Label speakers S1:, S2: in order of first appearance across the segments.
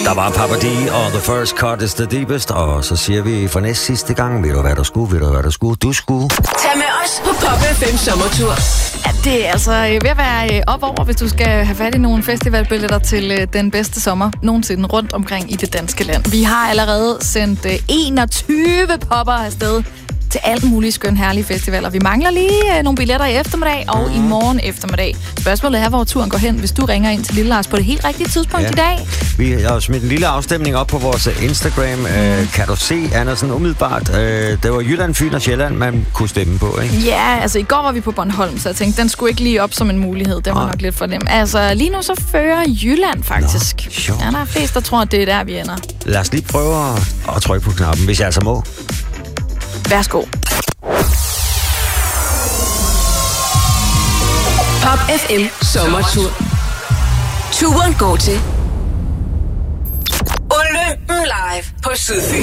S1: Der var Papa D og The First Cut is the Deepest, og så siger vi for næst sidste gang, ved du hvad der skulle, du skulle.
S2: Tag med os på Pop FM sommertur.
S3: Ja, det er altså ved at være op over, hvis du skal have fat i nogle festivalbilletter til den bedste sommer nogensinde rundt omkring i det danske land. Vi har allerede sendt 21 popper afsted til alt muligt skøn herlige festivaler. Vi mangler lige nogle billetter i eftermiddag og i morgen eftermiddag. Spørgsmålet er, hvor turen går hen, hvis du ringer ind til Lille Lars på det helt rigtige tidspunkt i dag.
S1: Vi har smidt en lille afstemning op på vores Instagram. Kan du se, Andersen, umiddelbart? Det var Jylland, Fyn og Sjælland, man kunne stemme på, ikke?
S3: Ja, altså i går var vi på Bornholm, så jeg tænkte, den skulle ikke lige op som en mulighed. Det var nok lidt for nem. Altså lige nu så fører Jylland faktisk. Ja, der er flest, der tror, at det er der, vi ender.
S1: Lad os lige prøve at trykke på knappen, hvis jeg altså må.
S3: Værsgo.
S2: Pop FM sommertur. Turen går til Olympen Live på Sydfyn.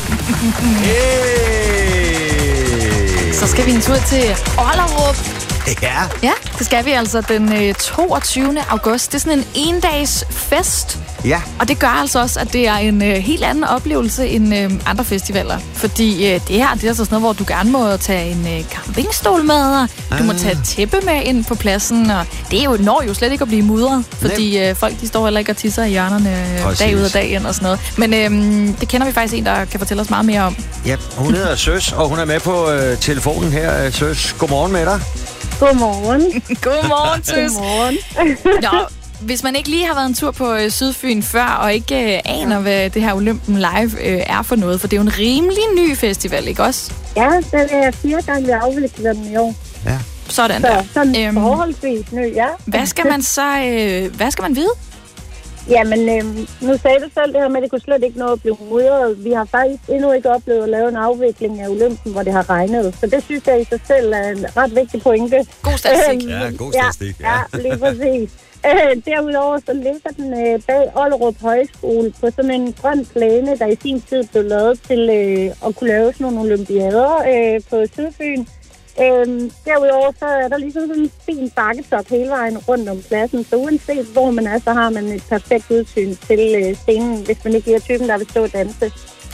S1: Hey!
S3: Så skal vi en tur til Ollerup.
S1: Ja,
S3: det skal vi altså den 22. august. Det er sådan en endags fest.
S1: Ja.
S3: Og det gør altså også, at det er en helt anden oplevelse end andre festivaler. Fordi det her, det er altså sådan noget, hvor du gerne må tage en campingstol med, og du må tage et tæppe med ind på pladsen. Og det er jo, når jo slet ikke at blive mudret, fordi folk de står heller ikke og tisser i hjørnerne dag ud og dag ind og sådan noget. Men det kender vi faktisk en, der kan fortælle os meget mere om.
S1: Ja, hun hedder Søs, og hun er med på telefonen her. Søs, godmorgen med dig.
S4: Godmorgen.
S3: Godmorgen, Søs.
S4: Godmorgen.
S3: Nå, hvis man ikke lige har været en tur på Sydfyn før, og ikke aner, hvad det her Olympen Live er for noget, for det er jo en rimelig ny festival, ikke også?
S4: Ja, det er 4 gange, vi afvikler den i år.
S1: Ja.
S3: Sådan
S4: så,
S3: der.
S4: Sådan forholdsvis ny, ja.
S3: Hvad skal man så, hvad skal man vide?
S4: Jamen, nu sagde du selv det her med, at det kunne slet ikke nå at blive mudret. Vi har faktisk endnu ikke oplevet at lave en afvikling af Olympen, hvor det har regnet. Så det synes jeg i sig selv er en ret vigtig pointe.
S3: God statistik.
S1: Ja, god statistik.
S4: Ja, lige præcis. Derudover så ligger den bag Ollerup Højskole på sådan en grøn plæne, der i sin tid blev lavet til at kunne lave sådan nogle olympiader på Sydfyn. Derudover så er der ligesom sådan en fin bakketop hele vejen rundt om pladsen, så uanset hvor man er, så har man et perfekt udsyn til scenen, hvis man ikke er typen, der vil stå og danse.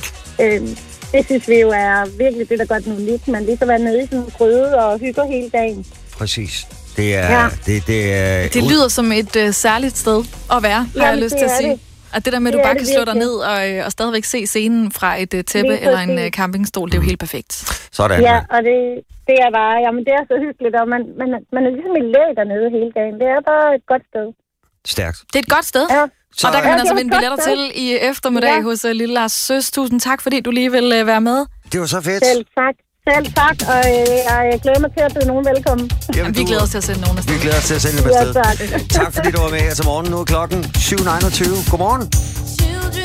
S4: Det synes vi jo er virkelig det, der gør den unikt. Man lige så være nede i sådan en gryde og hygger hele dagen.
S1: Præcis. Det er... Ja.
S3: Det lyder som et særligt sted at være, har jeg lyst til at sige.
S4: Det.
S3: Og det der med, at du bare kan slå dig ned og stadigvæk se scenen fra et tæppe eller en campingstol, det er jo helt perfekt.
S1: Sådan.
S4: Ja, og det er bare... Jamen, det er så hyggeligt, og man er ligesom i læ dernede hele dagen. Det er bare et godt sted.
S1: Stærkt.
S3: Det er et godt sted.
S4: Ja.
S3: Og der kan man altså vinde billetter til i eftermiddag hos Lille Lars Søs. Tusind tak, fordi du lige vil være med.
S1: Det var så fedt.
S4: Selv tak, og jeg glæder mig til at byde nogen velkommen.
S3: Jamen, vi glæder os til at sende nogen afsted.
S1: Vi glæder os til at sende dem afsted.
S4: Ja, tak.
S1: Tak fordi du var med her til morgen. Nu er klokken 7.21. Godmorgen.